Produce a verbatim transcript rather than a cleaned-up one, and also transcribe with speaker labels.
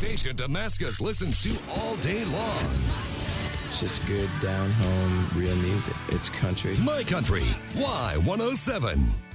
Speaker 1: station Damascus listens to all day long.
Speaker 2: It's just good, down-home, real music. It's country.
Speaker 1: My Country, Y one oh seven.